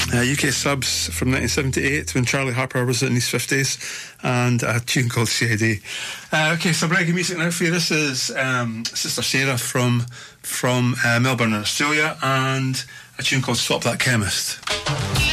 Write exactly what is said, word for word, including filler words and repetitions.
Uh, U K subs from nineteen seventy-eight when Charlie Harper was in his fifties, and a tune called C I D. Uh, okay, some reggae music now for you. This is um, Sister Sarah from from uh, Melbourne in Australia, and a tune called Swap That Chemist.